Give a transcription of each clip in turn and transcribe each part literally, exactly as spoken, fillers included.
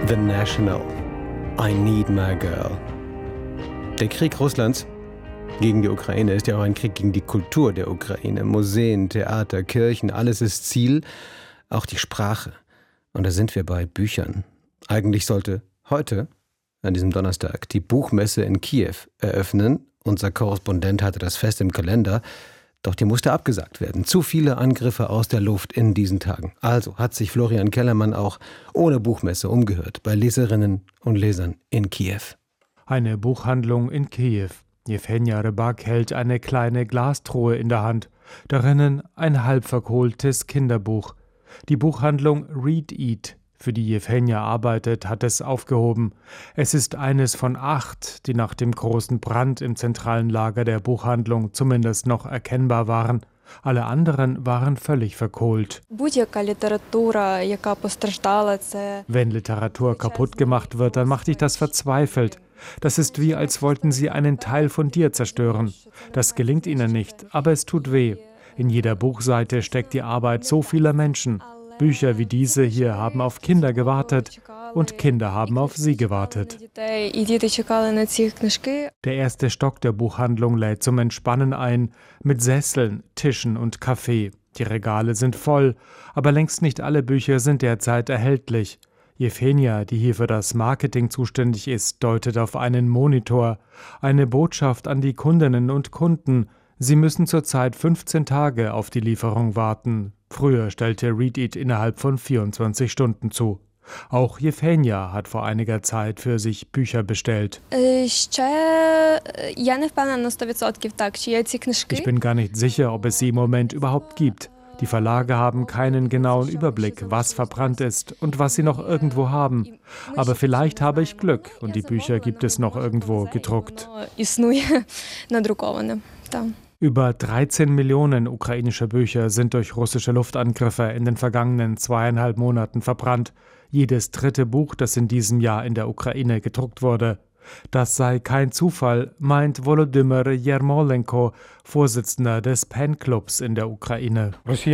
The National. I Need My Girl. Der Krieg Russlands gegen die Ukraine ist ja auch ein Krieg gegen die Kultur der Ukraine. Museen, Theater, Kirchen, alles ist Ziel, auch die Sprache. Und da sind wir bei Büchern. Eigentlich sollte heute, an diesem Donnerstag, die Buchmesse in Kiew eröffnen. Unser Korrespondent hatte das fest im Kalender. Doch die musste abgesagt werden. Zu viele Angriffe aus der Luft in diesen Tagen. Also hat sich Florian Kellermann auch ohne Buchmesse umgehört bei Leserinnen und Lesern in Kiew. Eine Buchhandlung in Kiew. Jewhenja Rybak hält eine kleine Glastruhe in der Hand. Darinnen ein halb verkohltes Kinderbuch. Die Buchhandlung Read Eat, für die Jewhenja arbeitet, hat es aufgehoben. Es ist eines von acht, die nach dem großen Brand im zentralen Lager der Buchhandlung zumindest noch erkennbar waren. Alle anderen waren völlig verkohlt. Wenn Literatur kaputt gemacht wird, dann macht dich das verzweifelt. Das ist wie, als wollten sie einen Teil von dir zerstören. Das gelingt ihnen nicht, aber es tut weh. In jeder Buchseite steckt die Arbeit so vieler Menschen. Bücher wie diese hier haben auf Kinder gewartet und Kinder haben auf sie gewartet. Der erste Stock der Buchhandlung lädt zum Entspannen ein, mit Sesseln, Tischen und Kaffee. Die Regale sind voll, aber längst nicht alle Bücher sind derzeit erhältlich. Jewhenja, die hier für das Marketing zuständig ist, deutet auf einen Monitor. Eine Botschaft an die Kundinnen und Kunden. Sie müssen zurzeit fünfzehn Tage auf die Lieferung warten. Früher stellte Read Eat innerhalb von vierundzwanzig Stunden zu. Auch Jewhenja hat vor einiger Zeit für sich Bücher bestellt. Ich bin gar nicht sicher, ob es sie im Moment überhaupt gibt. Die Verlage haben keinen genauen Überblick, was verbrannt ist und was sie noch irgendwo haben. Aber vielleicht habe ich Glück und die Bücher gibt es noch irgendwo gedruckt. Über dreizehn Millionen ukrainische Bücher sind durch russische Luftangriffe in den vergangenen zweieinhalb Monaten verbrannt. Jedes dritte Buch, das in diesem Jahr in der Ukraine gedruckt wurde. Das sei kein Zufall, meint Volodymyr Jermolenko, Vorsitzender des PEN-Clubs in der Ukraine.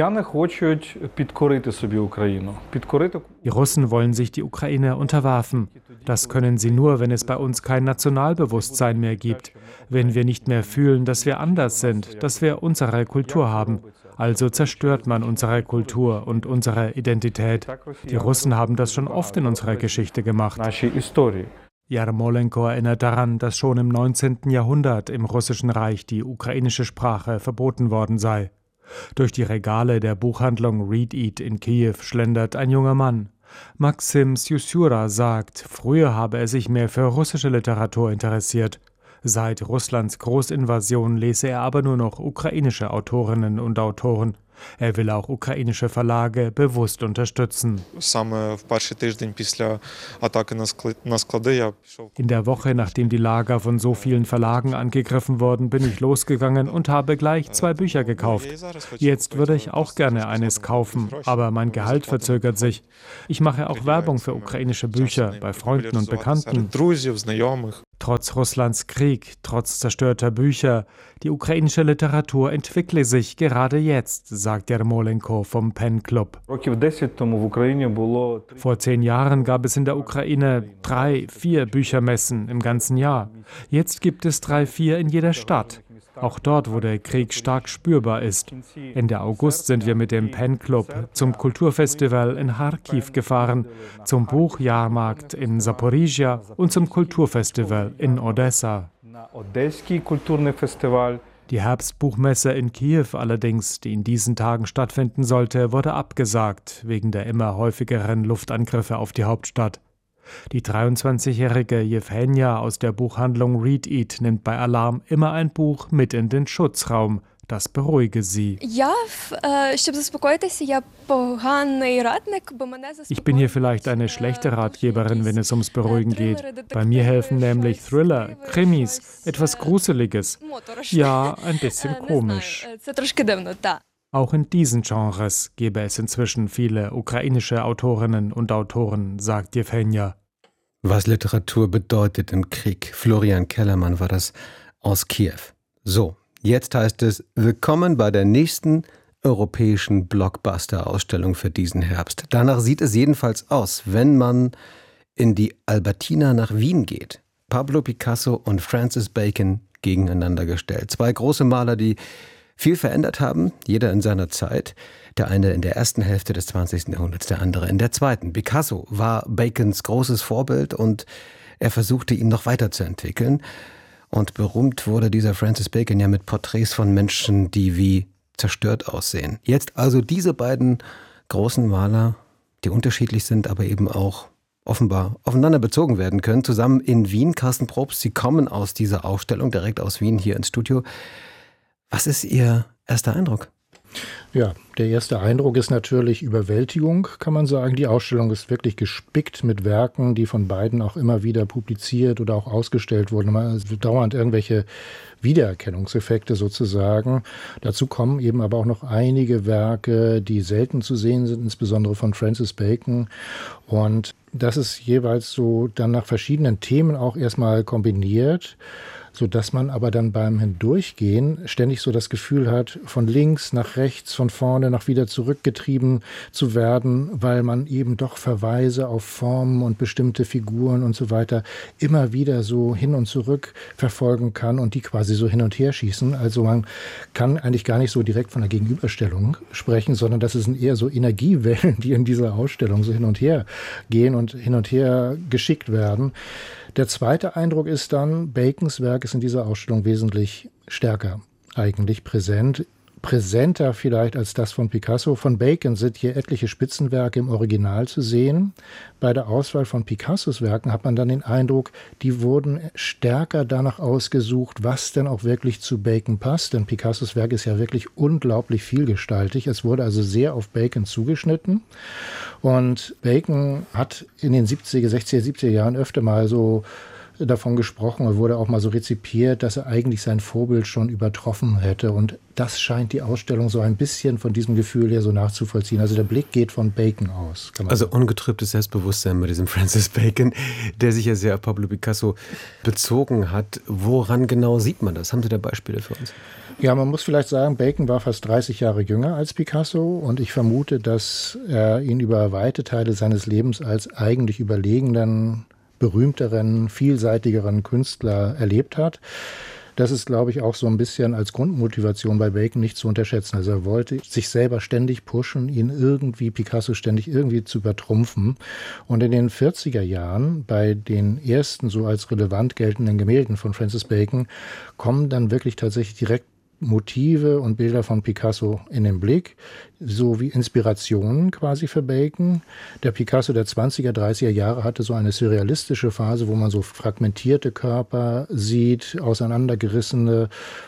Die Russen wollen sich die Ukraine unterwerfen. Das können sie nur, wenn es bei uns kein Nationalbewusstsein mehr gibt. Wenn wir nicht mehr fühlen, dass wir anders sind, dass wir unsere Kultur haben. Also zerstört man unsere Kultur und unsere Identität. Die Russen haben das schon oft in unserer Geschichte gemacht. Jermolenko erinnert daran, dass schon im neunzehnten Jahrhundert im Russischen Reich die ukrainische Sprache verboten worden sei. Durch die Regale der Buchhandlung Read Eat in Kiew schlendert ein junger Mann. Maxim Syusura sagt, früher habe er sich mehr für russische Literatur interessiert. Seit Russlands Großinvasion lese er aber nur noch ukrainische Autorinnen und Autoren. Er will auch ukrainische Verlage bewusst unterstützen. In der Woche, nachdem die Lager von so vielen Verlagen angegriffen wurden, bin ich losgegangen und habe gleich zwei Bücher gekauft. Jetzt würde ich auch gerne eines kaufen, aber mein Gehalt verzögert sich. Ich mache auch Werbung für ukrainische Bücher bei Freunden und Bekannten. Trotz Russlands Krieg, trotz zerstörter Bücher, die ukrainische Literatur entwickle sich gerade jetzt, sagt Jermolenko vom PEN-Club. Vor zehn Jahren gab es in der Ukraine drei, vier Büchermessen im ganzen Jahr. Jetzt gibt es drei, vier in jeder Stadt. Auch dort, wo der Krieg stark spürbar ist. Ende August sind wir mit dem PEN-Club zum Kulturfestival in Charkiw gefahren, zum Buchjahrmarkt in Saporizhia und zum Kulturfestival in Odessa. Die Herbstbuchmesse in Kiew allerdings, die in diesen Tagen stattfinden sollte, wurde abgesagt, wegen der immer häufigeren Luftangriffe auf die Hauptstadt. Die dreiundzwanzigjährige Jewhenja aus der Buchhandlung Read Eat nimmt bei Alarm immer ein Buch mit in den Schutzraum. Das beruhige sie. Ich bin hier vielleicht eine schlechte Ratgeberin, wenn es ums Beruhigen geht. Bei mir helfen nämlich Thriller, Krimis, etwas Gruseliges. Ja, ein bisschen komisch. Auch in diesen Genres gäbe es inzwischen viele ukrainische Autorinnen und Autoren, sagt Jewhenja. Was Literatur bedeutet im Krieg. Florian Kellermann war das aus Kiew. So, jetzt heißt es willkommen bei der nächsten europäischen Blockbuster-Ausstellung für diesen Herbst. Danach sieht es jedenfalls aus, wenn man in die Albertina nach Wien geht. Pablo Picasso und Francis Bacon gegeneinander gestellt. Zwei große Maler, die viel verändert haben, jeder in seiner Zeit. Der eine in der ersten Hälfte des zwanzigsten Jahrhunderts, der andere in der zweiten. Picasso war Bacons großes Vorbild und er versuchte, ihn noch weiterzuentwickeln. Und berühmt wurde dieser Francis Bacon ja mit Porträts von Menschen, die wie zerstört aussehen. Jetzt also diese beiden großen Maler, die unterschiedlich sind, aber eben auch offenbar aufeinander bezogen werden können, zusammen in Wien. Carsten Probst, Sie kommen aus dieser Ausstellung direkt aus Wien hier ins Studio. Was ist Ihr erster Eindruck? Ja, der erste Eindruck ist natürlich Überwältigung, kann man sagen. Die Ausstellung ist wirklich gespickt mit Werken, die von beiden auch immer wieder publiziert oder auch ausgestellt wurden. Also dauernd irgendwelche Wiedererkennungseffekte sozusagen. Dazu kommen eben aber auch noch einige Werke, die selten zu sehen sind, insbesondere von Francis Bacon. Und das ist jeweils so dann nach verschiedenen Themen auch erstmal kombiniert, sodass man aber dann beim Hindurchgehen ständig so das Gefühl hat, von links nach rechts, von vorne nach wieder zurückgetrieben zu werden, weil man eben doch Verweise auf Formen und bestimmte Figuren und so weiter immer wieder so hin und zurück verfolgen kann und die quasi so hin und her schießen. Also man kann eigentlich gar nicht so direkt von einer Gegenüberstellung sprechen, sondern das sind eher so Energiewellen, die in dieser Ausstellung so hin und her gehen und hin und her geschickt werden. Der zweite Eindruck ist dann, Bacons Werk ist in dieser Ausstellung wesentlich stärker eigentlich präsent. Präsenter vielleicht als das von Picasso. Von Bacon sind hier etliche Spitzenwerke im Original zu sehen. Bei der Auswahl von Picassos Werken hat man dann den Eindruck, die wurden stärker danach ausgesucht, was denn auch wirklich zu Bacon passt. Denn Picassos Werk ist ja wirklich unglaublich vielgestaltig. Es wurde also sehr auf Bacon zugeschnitten. Und Bacon hat in den siebziger, sechziger, siebziger Jahren öfter mal so davon gesprochen und wurde auch mal so rezipiert, dass er eigentlich sein Vorbild schon übertroffen hätte. Und das scheint die Ausstellung so ein bisschen von diesem Gefühl her so nachzuvollziehen. Also der Blick geht von Bacon aus. Kann man also sagen. Ungetrübtes Selbstbewusstsein bei diesem Francis Bacon, der sich ja sehr auf Pablo Picasso bezogen hat. Woran genau sieht man das? Haben Sie da Beispiele für uns? Ja, man muss vielleicht sagen, Bacon war fast dreißig Jahre jünger als Picasso und ich vermute, dass er ihn über weite Teile seines Lebens als eigentlich überlegenen, berühmteren, vielseitigeren Künstler erlebt hat. Das ist, glaube ich, auch so ein bisschen als Grundmotivation bei Bacon nicht zu unterschätzen. Also er wollte sich selber ständig pushen, ihn irgendwie, Picasso ständig irgendwie zu übertrumpfen. Und in den vierziger Jahren, bei den ersten so als relevant geltenden Gemälden von Francis Bacon, kommen dann wirklich tatsächlich direkt Motive und Bilder von Picasso in den Blick, so wie Inspirationen quasi für Bacon. Der Picasso der zwanziger, dreißiger Jahre hatte so eine surrealistische Phase, wo man so fragmentierte Körper sieht, auseinandergerissene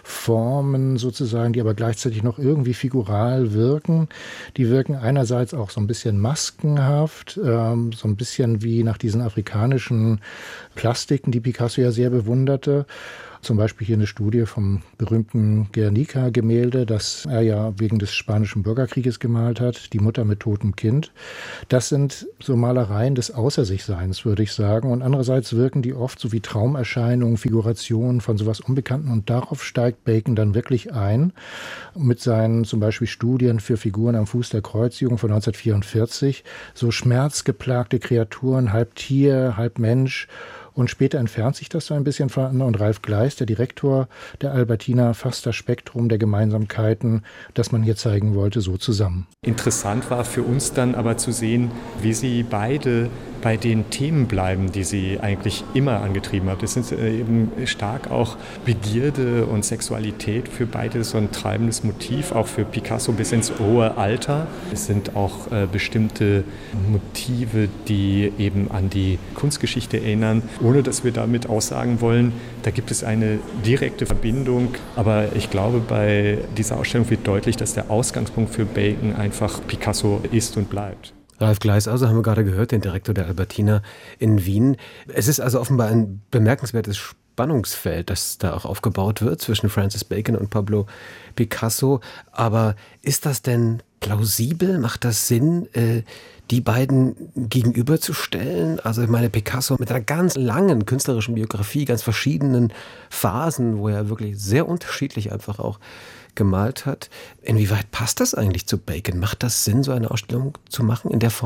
Formen sozusagen, die aber gleichzeitig noch irgendwie figural wirken. Die wirken einerseits auch so ein bisschen maskenhaft, ähm, so ein bisschen wie nach diesen afrikanischen Plastiken, die Picasso ja sehr bewunderte. Zum Beispiel hier eine Studie vom berühmten Guernica-Gemälde, das er ja wegen des Spanischen Bürgerkrieges gemalt hat, die Mutter mit totem Kind. Das sind so Malereien des Außer-sich-Seins, würde ich sagen. Und andererseits wirken die oft so wie Traumerscheinungen, Figurationen von sowas Unbekannten. Und darauf steigt Bacon dann wirklich ein mit seinen zum Beispiel Studien für Figuren am Fuß der Kreuzigung von neunzehnhundertvierundvierzig. So schmerzgeplagte Kreaturen, halb Tier, halb Mensch. Und später entfernt sich das so ein bisschen voneinander und Ralf Gleis, der Direktor der Albertina, fasst das Spektrum der Gemeinsamkeiten, das man hier zeigen wollte, so zusammen. Interessant war für uns dann aber zu sehen, wie sie beide bei den Themen bleiben, die sie eigentlich immer angetrieben haben. Das sind eben stark auch Begierde und Sexualität für beide so ein treibendes Motiv, auch für Picasso bis ins hohe Alter. Es sind auch äh, bestimmte Motive, die eben an die Kunstgeschichte erinnern, ohne dass wir damit aussagen wollen, da gibt es eine direkte Verbindung. Aber ich glaube, bei dieser Ausstellung wird deutlich, dass der Ausgangspunkt für Bacon einfach Picasso ist und bleibt. Ralf Gleis, also haben wir gerade gehört, den Direktor der Albertina in Wien. Es ist also offenbar ein bemerkenswertes Spannungsfeld, das da auch aufgebaut wird zwischen Francis Bacon und Pablo Picasso. Aber ist das denn plausibel? Macht das Sinn, äh, die beiden gegenüberzustellen? Also ich meine, Picasso mit einer ganz langen künstlerischen Biografie, ganz verschiedenen Phasen, wo er wirklich sehr unterschiedlich einfach auch gemalt hat. Inwieweit passt das eigentlich zu Bacon? Macht das Sinn, so eine Ausstellung zu machen in der Form?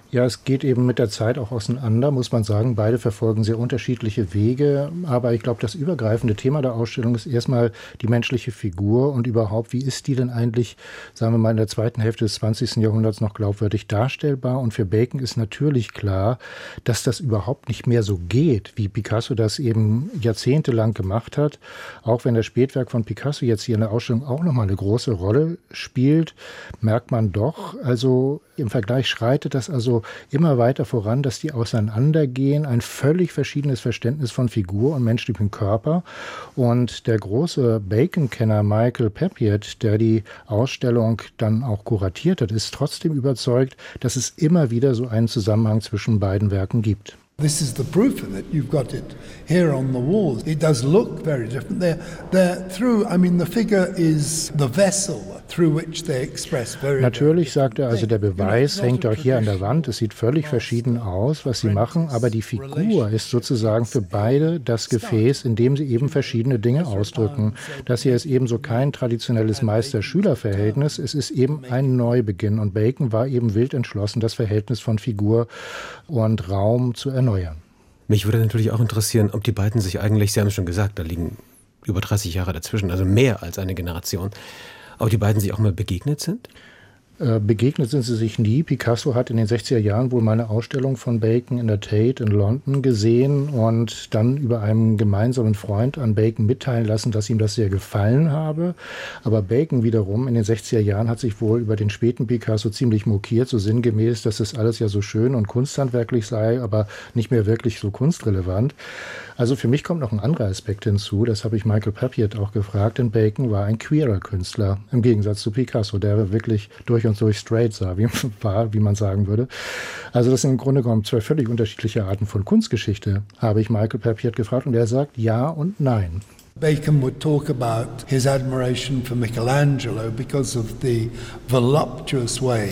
Ja, es geht eben mit der Zeit auch auseinander, muss man sagen. Beide verfolgen sehr unterschiedliche Wege. Aber ich glaube, das übergreifende Thema der Ausstellung ist erstmal die menschliche Figur und überhaupt, wie ist die denn eigentlich, sagen wir mal, in der zweiten Hälfte des zwanzigsten Jahrhunderts noch glaubwürdig darstellbar? Und für Bacon ist natürlich klar, dass das überhaupt nicht mehr so geht, wie Picasso das eben jahrzehntelang gemacht hat. Auch wenn das Spätwerk von Picasso jetzt hier in der Ausstellung auch nochmal eine große Rolle spielt, merkt man doch, also im Vergleich schreitet das also immer weiter voran, dass die auseinandergehen, ein völlig verschiedenes Verständnis von Figur und menschlichem Körper. Und der große Bacon-Kenner Michael Papiet, der die Ausstellung dann auch kuratiert hat, ist trotzdem überzeugt, dass es immer wieder so einen Zusammenhang zwischen beiden Werken gibt. This is the proof of it. You've got it here on the walls. It does look very different. They're, they're through, I mean, the figure is the vessel through which they express very. Natürlich, sagt er, also der Beweis hängt auch hier an der Wand. Es sieht völlig verschieden aus, was sie machen, aber die Figur ist sozusagen für beide das Gefäß, in dem sie eben verschiedene Dinge ausdrücken. Das hier ist ebenso kein traditionelles Meister-Schüler-Verhältnis, es ist eben ein Neubeginn. Und Bacon war eben wild entschlossen, das Verhältnis von Figur und Raum zu erneuern. Mich würde natürlich auch interessieren, ob die beiden sich eigentlich, Sie haben es schon gesagt, da liegen über dreißig Jahre dazwischen, also mehr als eine Generation, ob die beiden sich auch mal begegnet sind? Begegnet sind sie sich nie. Picasso hat in den sechziger Jahren wohl mal eine Ausstellung von Bacon in der Tate in London gesehen und dann über einen gemeinsamen Freund an Bacon mitteilen lassen, dass ihm das sehr gefallen habe. Aber Bacon wiederum in den sechziger Jahren hat sich wohl über den späten Picasso ziemlich mokiert, so sinngemäß, dass das alles ja so schön und kunsthandwerklich sei, aber nicht mehr wirklich so kunstrelevant. Also für mich kommt noch ein anderer Aspekt hinzu, das habe ich Michael Papiet auch gefragt, denn Bacon war ein queerer Künstler, im Gegensatz zu Picasso, der wirklich durch und durch straight sah, wie, war, wie man sagen würde. Also das sind im Grunde genommen zwei völlig unterschiedliche Arten von Kunstgeschichte, habe ich Michael Papiet gefragt und er sagt ja und nein. Bacon would talk about his admiration for Michelangelo because of the voluptuous way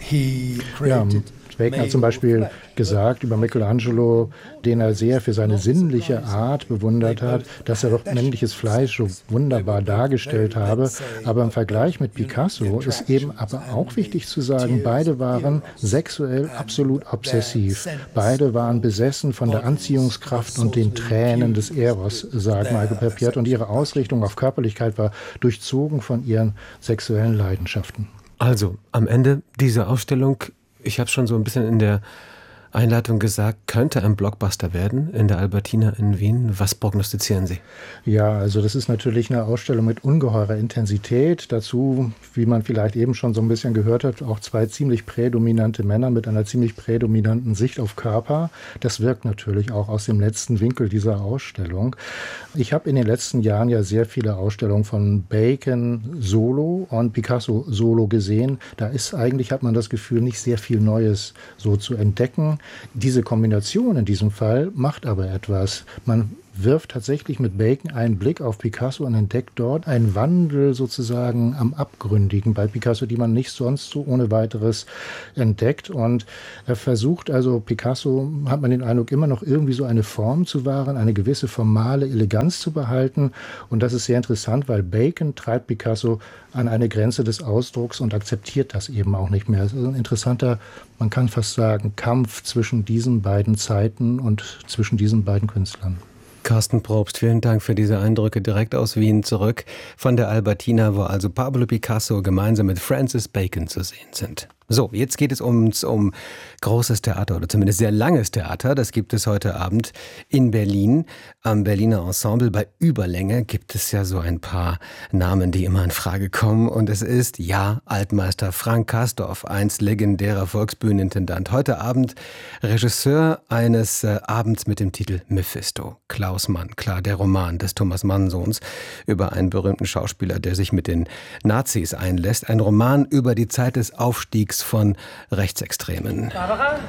he created. Ja, Bacon hat zum Beispiel gesagt über Michelangelo, den er sehr für seine sinnliche Art bewundert hat, dass er doch männliches Fleisch so wunderbar dargestellt habe. Aber im Vergleich mit Picasso ist eben aber auch wichtig zu sagen, beide waren sexuell absolut obsessiv. Beide waren besessen von der Anziehungskraft und den Tränen des Eros, sagt Michael Papiet. Und ihre Ausrichtung auf Körperlichkeit war durchzogen von ihren sexuellen Leidenschaften. Also, am Ende dieser Ausstellung, ich habe schon so ein bisschen in der Einleitung gesagt, könnte ein Blockbuster werden in der Albertina in Wien. Was prognostizieren Sie? Ja, also das ist natürlich eine Ausstellung mit ungeheurer Intensität. Dazu, wie man vielleicht eben schon so ein bisschen gehört hat, auch zwei ziemlich prädominante Männer mit einer ziemlich prädominanten Sicht auf Körper. Das wirkt natürlich auch aus dem letzten Winkel dieser Ausstellung. Ich habe in den letzten Jahren ja sehr viele Ausstellungen von Bacon solo und Picasso solo gesehen. Da ist eigentlich, hat man das Gefühl, nicht sehr viel Neues so zu entdecken. Diese Kombination in diesem Fall macht aber etwas. Man wirft tatsächlich mit Bacon einen Blick auf Picasso und entdeckt dort einen Wandel sozusagen am Abgründigen bei Picasso, die man nicht sonst so ohne weiteres entdeckt. Und er versucht also, Picasso, hat man den Eindruck, immer noch irgendwie so eine Form zu wahren, eine gewisse formale Eleganz zu behalten. Und das ist sehr interessant, weil Bacon treibt Picasso an eine Grenze des Ausdrucks und akzeptiert das eben auch nicht mehr. Es ist ein interessanter, man kann fast sagen, Kampf zwischen diesen beiden Zeiten und zwischen diesen beiden Künstlern. Carsten Probst, vielen Dank für diese Eindrücke direkt aus Wien zurück von der Albertina, wo also Pablo Picasso gemeinsam mit Francis Bacon zu sehen sind. So, jetzt geht es uns um großes Theater oder zumindest sehr langes Theater. Das gibt es heute Abend in Berlin am Berliner Ensemble. Bei Überlänge gibt es ja so ein paar Namen, die immer in Frage kommen. Und es ist, ja, Altmeister Frank Kastorf, einst legendärer Volksbühnenintendant. Heute Abend Regisseur eines äh, Abends mit dem Titel Mephisto. Klaus Mann, klar, der Roman des Thomas Mann-Sohns über einen berühmten Schauspieler, der sich mit den Nazis einlässt. Ein Roman über die Zeit des Aufstiegs von Rechtsextremen. Barbara?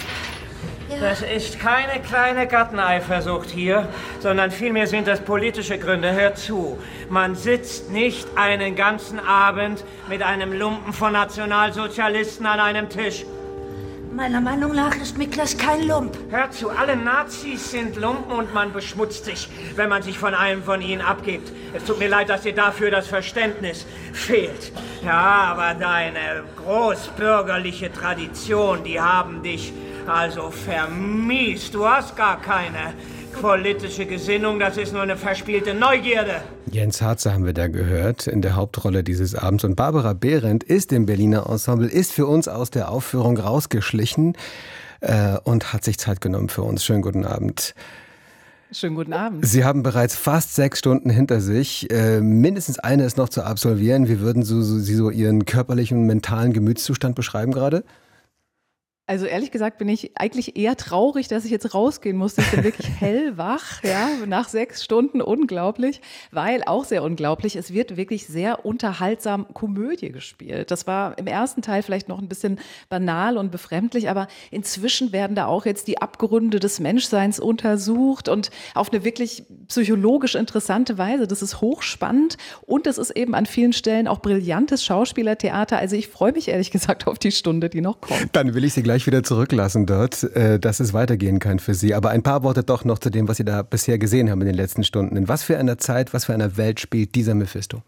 Ja. Das ist keine kleine Garteneifersucht hier, sondern vielmehr sind das politische Gründe. Hör zu, man sitzt nicht einen ganzen Abend mit einem Lumpen von Nationalsozialisten an einem Tisch. Meiner Meinung nach ist Miklas kein Lump. Hör zu, alle Nazis sind Lumpen und man beschmutzt sich, wenn man sich von einem von ihnen abgibt. Es tut mir leid, dass dir dafür das Verständnis fehlt. Ja, aber deine großbürgerliche Tradition, die haben dich also vermiest. Du hast gar keine politische Gesinnung, das ist nur eine verspielte Neugierde. Jens Harzer haben wir da gehört, in der Hauptrolle dieses Abends. Und Barbara Behrendt ist im Berliner Ensemble, ist für uns aus der Aufführung rausgeschlichen äh, und hat sich Zeit genommen für uns. Schönen guten Abend. Schönen guten Abend. Sie haben bereits fast sechs Stunden hinter sich. Äh, mindestens eine ist noch zu absolvieren. Wie würden so, so, Sie so Ihren körperlichen und mentalen Gemütszustand beschreiben gerade? Also ehrlich gesagt bin ich eigentlich eher traurig, dass ich jetzt rausgehen musste. Ich bin wirklich hellwach, ja, nach sechs Stunden, unglaublich, weil auch sehr unglaublich, es wird wirklich sehr unterhaltsam Komödie gespielt. Das war im ersten Teil vielleicht noch ein bisschen banal und befremdlich, aber inzwischen werden da auch jetzt die Abgründe des Menschseins untersucht und auf eine wirklich psychologisch interessante Weise. Das ist hochspannend und es ist eben an vielen Stellen auch brillantes Schauspielertheater. Also ich freue mich ehrlich gesagt auf die Stunde, die noch kommt. Dann will ich Sie gleich wieder zurücklassen dort, dass es weitergehen kann für Sie. Aber ein paar Worte doch noch zu dem, was Sie da bisher gesehen haben in den letzten Stunden. In was für einer Zeit, was für einer Welt spielt dieser Mephisto?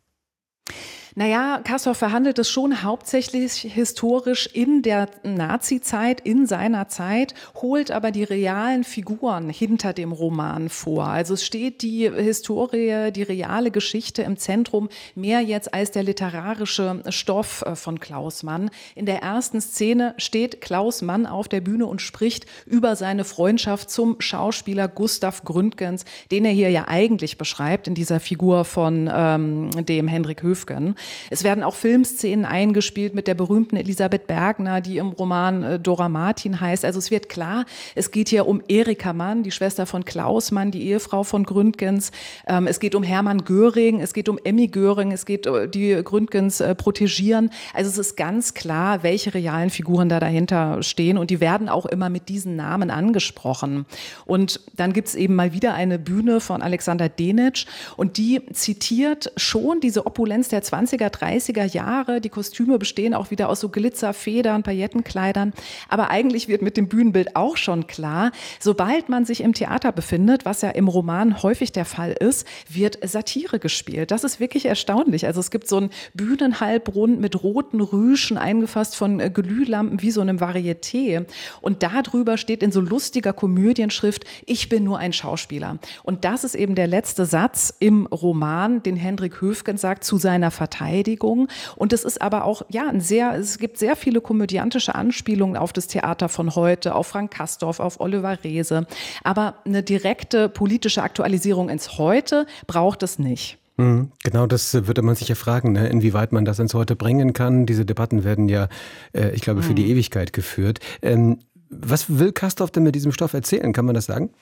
Naja, Castorp verhandelt es schon hauptsächlich historisch in der Nazi-Zeit, in seiner Zeit, holt aber die realen Figuren hinter dem Roman vor. Also es steht die Historie, die reale Geschichte im Zentrum, mehr jetzt als der literarische Stoff von Klaus Mann. In der ersten Szene steht Klaus Mann auf der Bühne und spricht über seine Freundschaft zum Schauspieler Gustav Gründgens, den er hier ja eigentlich beschreibt in dieser Figur von ähm, dem Henrik Höfgen. Es werden auch Filmszenen eingespielt mit der berühmten Elisabeth Bergner, die im Roman äh, Dora Martin heißt. Also es wird klar, es geht hier um Erika Mann, die Schwester von Klaus Mann, die Ehefrau von Gründgens. Ähm, es geht um Hermann Göring, es geht um Emmy Göring, es geht äh, die Gründgens äh, protegieren. Also es ist ganz klar, welche realen Figuren da dahinter stehen und die werden auch immer mit diesen Namen angesprochen. Und dann gibt es eben mal wieder eine Bühne von Alexander Denitsch und die zitiert schon diese Opulenz der zwanziger, dreißiger Jahre. Die Kostüme bestehen auch wieder aus so Glitzerfedern, Paillettenkleidern. Aber eigentlich wird mit dem Bühnenbild auch schon klar, sobald man sich im Theater befindet, was ja im Roman häufig der Fall ist, wird Satire gespielt. Das ist wirklich erstaunlich. Also es gibt so einen Bühnenhalbrund mit roten Rüschen, eingefasst von Glühlampen wie so einem Varieté. Und darüber steht in so lustiger Komödienschrift, ich bin nur ein Schauspieler. Und das ist eben der letzte Satz im Roman, den Henrik Höfgen sagt zu seiner Verteidigung. Und es ist aber auch, ja, ein sehr, es gibt sehr viele komödiantische Anspielungen auf das Theater von heute, auf Frank Castorp, auf Oliver Reese. Aber eine direkte politische Aktualisierung ins Heute braucht es nicht. Genau, das würde man sich ja fragen, ne? Inwieweit man das ins Heute bringen kann. Diese Debatten werden ja, äh, ich glaube, für die Ewigkeit geführt. Ähm, was will Castorp denn mit diesem Stoff erzählen? Kann man das sagen?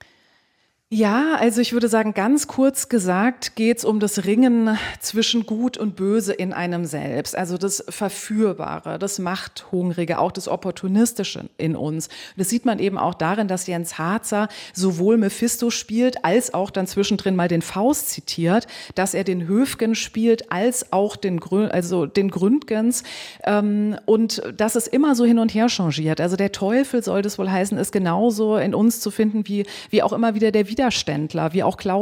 Ja, also ich würde sagen, ganz kurz gesagt geht es um das Ringen zwischen Gut und Böse in einem selbst. Also das Verführbare, das Machthungrige, auch das Opportunistische in uns. Das sieht man eben auch darin, dass Jens Harzer sowohl Mephisto spielt, als auch dann zwischendrin mal den Faust zitiert, dass er den Höfgen spielt, als auch den, Grün, also den Gründgens. Ähm, und dass es immer so hin und her changiert. Also der Teufel, soll das wohl heißen, ist genauso in uns zu finden, wie, wie auch immer wieder der Widerständler, wie auch Klaus